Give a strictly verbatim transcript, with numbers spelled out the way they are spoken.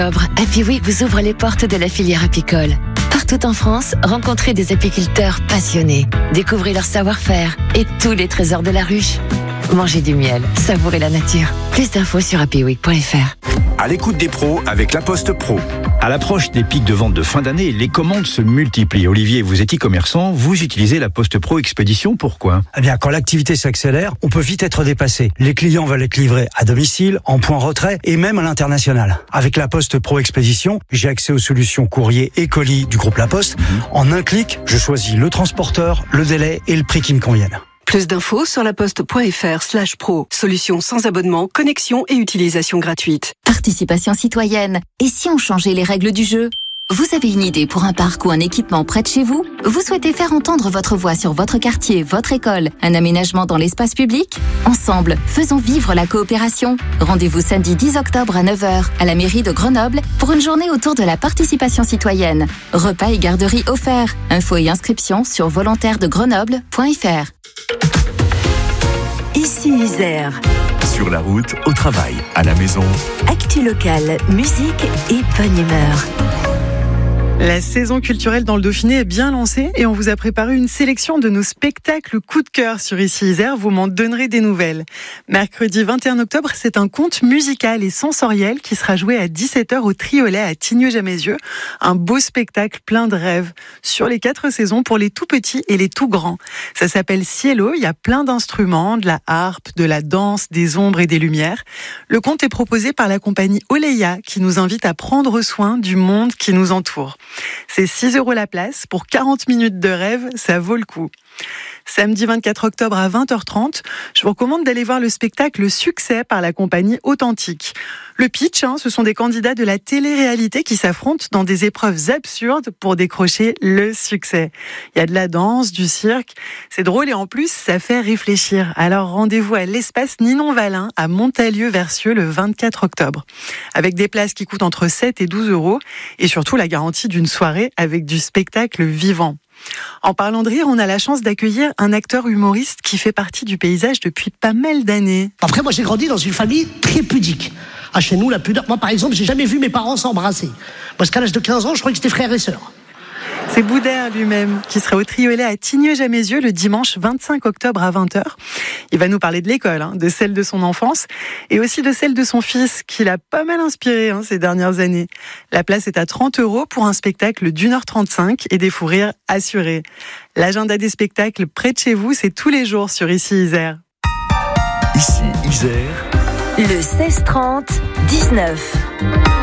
Happy Week vous ouvre les portes de la filière apicole. Partout en France, rencontrez des apiculteurs passionnés. Découvrez leur savoir-faire et tous les trésors de la ruche. Mangez du miel, savourez la nature. Plus d'infos sur happy week point f r. À l'écoute des pros avec La Poste Pro. À l'approche des pics de vente de fin d'année, les commandes se multiplient. Olivier, vous êtes e-commerçant, vous utilisez La Poste Pro Expédition, pourquoi ? Eh bien, quand l'activité s'accélère, on peut vite être dépassé. Les clients veulent être livrés à domicile, en point retrait et même à l'international. Avec La Poste Pro Expédition, j'ai accès aux solutions courrier et colis du groupe La Poste. Mmh. En un clic, je choisis le transporteur, le délai et le prix qui me conviennent. Plus d'infos sur laposte.fr slash pro. Solution sans abonnement, connexion et utilisation gratuite. Participation citoyenne. Et si on changeait les règles du jeu ? Vous avez une idée pour un parc ou un équipement près de chez vous ? Vous souhaitez faire entendre votre voix sur votre quartier, votre école, un aménagement dans l'espace public ? Ensemble, faisons vivre la coopération. Rendez-vous samedi dix octobre à neuf heures à la mairie de Grenoble pour une journée autour de la participation citoyenne. Repas et garderie offerts. Infos et inscriptions sur volontaire de grenoble point f r. Ici Isère. Sur la route, au travail, à la maison. Actu locale, musique et bonne humeur. La saison culturelle dans le Dauphiné est bien lancée et on vous a préparé une sélection de nos spectacles coup de cœur sur Ici Isère. Vous m'en donnerez des nouvelles. Mercredi vingt et un octobre, c'est un conte musical et sensoriel qui sera joué à dix-sept heures au Triolet à Tignes-Jamaisieux. Un beau spectacle plein de rêves sur les quatre saisons pour les tout petits et les tout grands. Ça s'appelle Cielo. Il y a plein d'instruments, de la harpe, de la danse, des ombres et des lumières. Le conte est proposé par la compagnie Oleia qui nous invite à prendre soin du monde qui nous entoure. C'est six euros la place. Pour quarante minutes de rêve, ça vaut le coup. Samedi vingt-quatre octobre à vingt heures trente, je vous recommande d'aller voir le spectacle Succès par la compagnie Authentique. Le pitch, hein, ce sont des candidats de la télé-réalité qui s'affrontent dans des épreuves absurdes pour décrocher le succès. Il y a de la danse, du cirque, c'est drôle et en plus, ça fait réfléchir. Alors rendez-vous à l'espace Ninon-Valin à Montalieu-Versieux le vingt-quatre octobre. Avec des places qui coûtent entre sept et douze euros et surtout la garantie d'une soirée avec du spectacle vivant. En parlant de rire, on a la chance d'accueillir un acteur humoriste qui fait partie du paysage depuis pas mal d'années. Après, moi, j'ai grandi dans une famille très pudique. Ah, chez nous, la pudeur... Moi, par exemple, j'ai jamais vu mes parents s'embrasser. Parce qu'à l'âge de quinze ans, je croyais que c'était frères et sœurs. C'est Boudère lui-même qui sera au Triolet à Tignes-Jamaisieux le dimanche vingt-cinq octobre à vingt heures. Il va nous parler de l'école, hein, de celle de son enfance et aussi de celle de son fils qui l'a pas mal inspiré hein, ces dernières années. La place est à trente euros pour un spectacle d'une heure trente-cinq et des fous rires assurés. L'agenda des spectacles près de chez vous, c'est tous les jours sur Ici Isère. Ici Isère. Le seize trente dix-neuf.